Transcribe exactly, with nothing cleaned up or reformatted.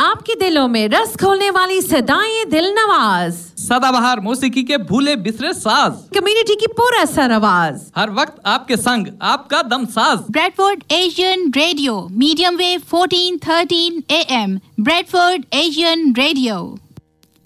आपके दिलों में रस खोलने वाली सदाएं दिल नवाज, सदाबहार मौसीकी के भूले बिसरे साज, कम्युनिटी की पूरा सर आवाज, हर वक्त आपके संग आपका दम साज। Bradford Asian radio, medium wave fourteen thirteen A M, Bradford Asian radio.